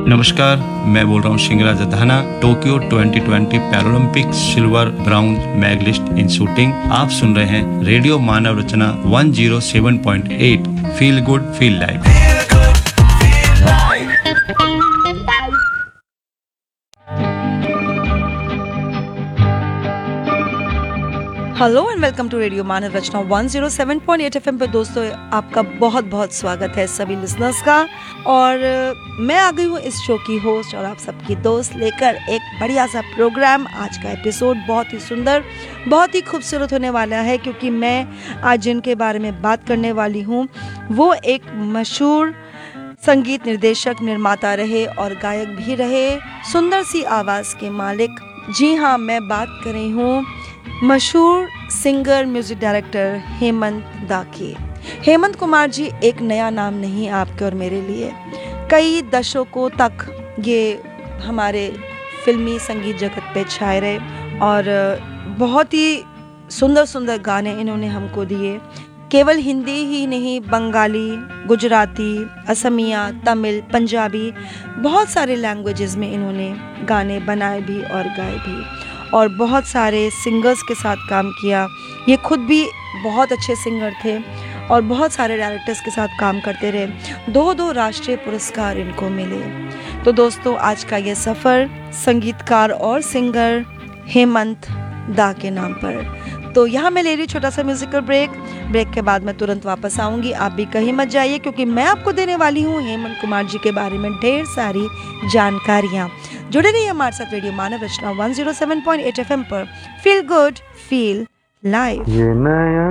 नमस्कार, मैं बोल रहा हूँ शिंगराज धाना। Tokyo 2020 Paralympic silver brown medallist इन शूटिंग। आप सुन रहे हैं radio Manav Rachna 107.8 feel good feel live. Hello and welcome to radio Manav Rachna 107.8 FM पे। दोस्तों, आपका बहुत बहुत स्वागत है सभी लिसनर्स का। और मैं आ गई हूँ इस शो की होस्ट और आप सबकी दोस्त लेकर एक बढ़िया सा प्रोग्राम। आज का एपिसोड बहुत ही सुंदर, बहुत ही खूबसूरत होने वाला है, क्योंकि मैं आज जिनके बारे में बात करने वाली हूँ वो एक मशहूर संगीत निर्देशक, निर्माता रहे और गायक भी रहे, सुंदर सी आवाज़ के मालिक। जी हाँ, मैं बात कर रही हूँ मशहूर सिंगर, म्यूजिक डायरेक्टर हेमंत दा की। हेमंत कुमार जी एक नया नाम नहीं आपके और मेरे लिए। कई दशकों तक ये हमारे फिल्मी संगीत जगत पे छाए रहे और बहुत ही सुंदर सुंदर गाने इन्होंने हमको दिए। केवल हिंदी ही नहीं, बंगाली, गुजराती, असमिया, तमिल, पंजाबी, बहुत सारे लैंग्वेजेस में इन्होंने गाने बनाए भी और गाए भी, और बहुत सारे सिंगर्स के साथ काम किया। ये खुद भी बहुत अच्छे सिंगर थे और बहुत सारे डायरेक्टर्स के साथ काम करते रहे। 2 राष्ट्रीय पुरस्कार इनको मिले। तो दोस्तों, आज का ये सफ़र संगीतकार और सिंगर हेमंत दा के नाम पर। तो यहाँ मैं ले रही छोटा सा म्यूजिकल ब्रेक के बाद मैं तुरंत वापस आऊँगी। आप भी कहीं मत जाइए, क्योंकि मैं आपको देने वाली हूँ हेमंत कुमार जी के बारे में ढेर सारी जानकारियाँ। जुड़े रहिए हमारे साथ रेडियो मानव रचना 107.8 एफएम पर। Feel good feel live.